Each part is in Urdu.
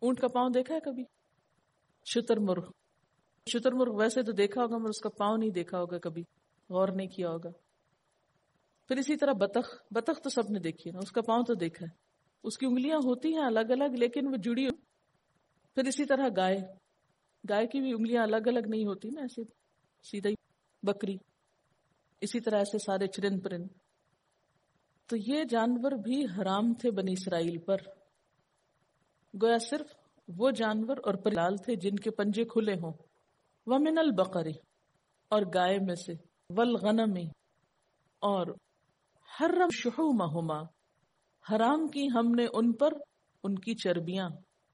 اونٹ کا پاؤں دیکھا ہے کبھی؟ شتر مرغ، شتر مرغ ویسے تو دیکھا ہوگا مگر اس کا پاؤں نہیں دیکھا ہوگا، کبھی غور نہیں کیا ہوگا. پھر اسی طرح بطخ، بطخ تو سب نے دیکھی ہے نا، اس کا پاؤں تو دیکھا ہے، اس کی انگلیاں ہوتی ہیں الگ الگ لیکن وہ جڑی. پھر اسی طرح گائے، گائے کی بھی انگلیاں الگ الگ نہیں ہوتی نا، ایسے سیدھا ہی. بکری اسی طرح، ایسے سارے چرند پرند. تو یہ جانور بھی حرام تھے بنی اسرائیل پر. گویا صرف وہ جانور اور پرلال تھے جن کے پنجے کھلے ہوں. وَمِنَ الْبَقَرِ، اور گائے میں سے، وَالْغَنَمِ، اور حرم شحومہما، حرام کی ہم نے ان پر ان کی چربیاں،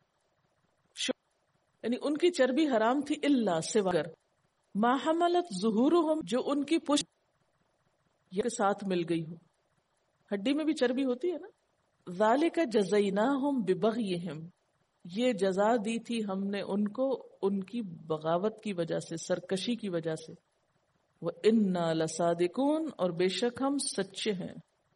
یعنی ان کی چربی حرام تھی، اللہ سوائے ما حملت ظہورہم، جو ان کی پشت کے ساتھ مل گئی ہو. ہڈی میں بھی چربی ہوتی ہے نا. ذالک جزیناہم ببغیہم، یہ جزا دی تھی ہم نے ان کو ان کی بغاوت کی وجہ سے، سرکشی کی وجہ سے. وَإِنَّا لَصَادِقُونَ، اور بے شک ہم سچے ہیں.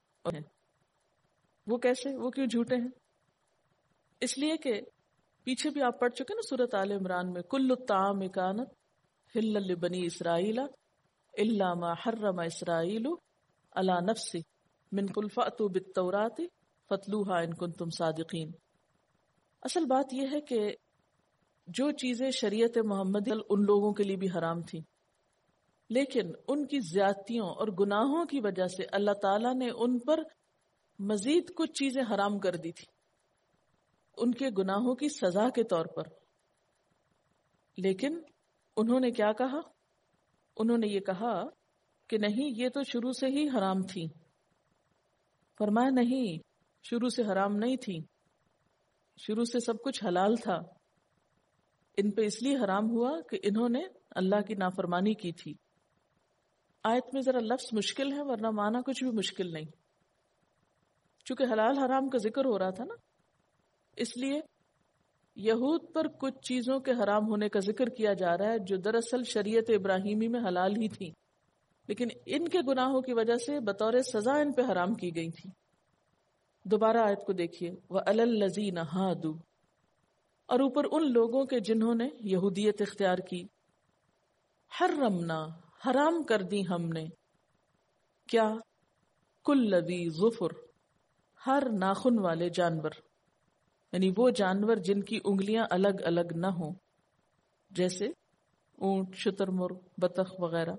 وہ کیسے؟ وہ کیوں جھوٹے ہیں؟ اس لیے کہ پیچھے بھی آپ پڑھ چکے نا سورۃ آل عمران میں، کل الطعام کانت حلا لبنی اسرائیل الا ما حرم اسرائیل علی نفسہ من قل فأتوا بالتوراۃ فاتلوها ان کنتم صادقین. اصل بات یہ ہے کہ جو چیزیں شریعت محمدی ان لوگوں کے لیے بھی حرام تھی، لیکن ان کی زیادتیوں اور گناہوں کی وجہ سے اللہ تعالیٰ نے ان پر مزید کچھ چیزیں حرام کر دی تھی، ان کے گناہوں کی سزا کے طور پر. لیکن انہوں نے کیا کہا؟ انہوں نے یہ کہا کہ نہیں، یہ تو شروع سے ہی حرام تھی. فرمایا نہیں، شروع سے حرام نہیں تھی، شروع سے سب کچھ حلال تھا. ان پہ اس لیے حرام ہوا کہ انہوں نے اللہ کی نافرمانی کی تھی. آیت میں ذرا لفظ مشکل ہے، ورنہ معنی کچھ بھی مشکل نہیں. چونکہ حلال حرام کا ذکر ہو رہا تھا نا، اس لیے یہود پر کچھ چیزوں کے حرام ہونے کا ذکر کیا جا رہا ہے جو دراصل شریعت ابراہیمی میں حلال ہی تھی، لیکن ان کے گناہوں کی وجہ سے بطور سزا ان پہ حرام کی گئی تھی. دوبارہ آیت کو دیکھیے، وَعَلَى الَّذِينَ هَادُوا، اور اوپر ان لوگوں کے جنہوں نے یہودیت اختیار کی. حرمنا، حرام کر دی ہم نے، کیا؟ کل ذی ظفر، ہر ناخن والے جانور، یعنی وہ جانور جن کی انگلیاں الگ الگ نہ ہوں، جیسے اونٹ، شتر مرغ، بطخ وغیرہ.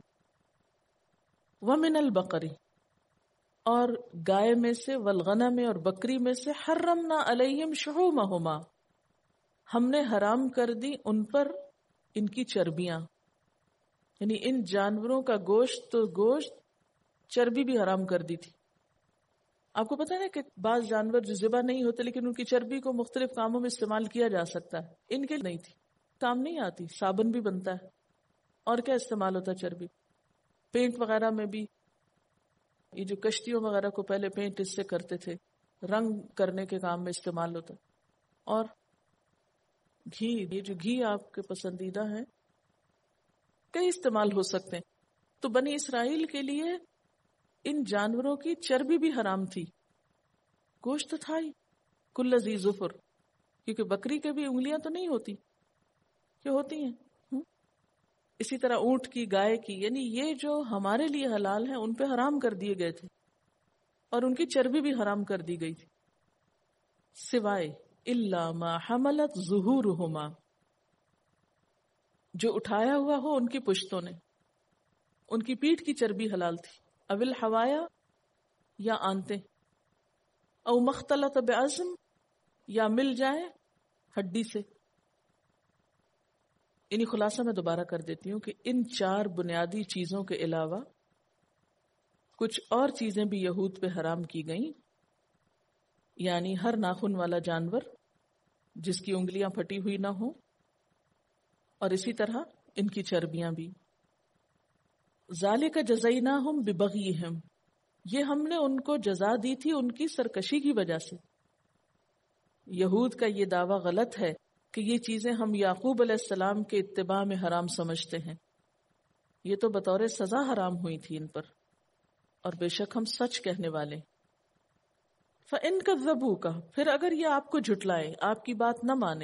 وَمِنَ الْبَقَرِ، اور گائے میں سے، والغنم، اور بکری میں سے، حرمنا علیہم شحومہما، ہم نے حرام کر دی ان پر ان کی چربیاں، یعنی ان جانوروں کا گوشت، تو گوشت، چربی بھی حرام کر دی تھی. آپ کو پتہ ہے کہ بعض جانور جو ذبح نہیں ہوتے لیکن ان کی چربی کو مختلف کاموں میں استعمال کیا جا سکتا ہے، ان کے نہیں تھی، کام نہیں آتی. صابن بھی بنتا ہے، اور کیا استعمال ہوتا ہے چربی؟ پینٹ وغیرہ میں بھی، یہ جو کشتیوں وغیرہ کو پہلے پینٹ اس سے کرتے تھے، رنگ کرنے کے کام میں استعمال ہوتا. اور گھی، یہ جو گھی آپ کے پسندیدہ ہیں، کئی استعمال ہو سکتے ہیں. تو بنی اسرائیل کے لیے ان جانوروں کی چربی بھی حرام تھی، گوشت تو تھا ہی. کل ذی ظفر، کیونکہ بکری کے بھی انگلیاں تو نہیں ہوتی، کہ ہوتی ہیں. اسی طرح اونٹ کی، گائے کی، یعنی یہ جو ہمارے لیے حلال ہیں ان پہ حرام کر دیے گئے تھے، اور ان کی چربی بھی حرام کر دی گئی تھی، سوائے الا ما حملت ظہورہما، جو اٹھایا ہوا ہو ان کی پشتوں نے، ان کی پیٹھ کی چربی حلال تھی. اول حوایا، یا آنتے، او مختلط بعظم، یا مل جائے ہڈی سے. انہی خلاصہ میں دوبارہ کر دیتی ہوں کہ ان چار بنیادی چیزوں کے علاوہ کچھ اور چیزیں بھی یہود پہ حرام کی گئیں، یعنی ہر ناخن والا جانور جس کی انگلیاں پھٹی ہوئی نہ ہوں، اور اسی طرح ان کی چربیاں بھی. ذالک جزیناہم ببغیہم، یہ ہم نے ان کو جزا دی تھی ان کی سرکشی کی وجہ سے. یہود کا یہ دعویٰ غلط ہے کہ یہ چیزیں ہم یعقوب علیہ السلام کے اتباع میں حرام سمجھتے ہیں، یہ تو بطور سزا حرام ہوئی تھی ان پر، اور بے شک ہم سچ کہنے والے. فَإِن كَذَّبُوكَ، پھر اگر یہ آپ کو جھٹلائے، آپ کی بات نہ مانے،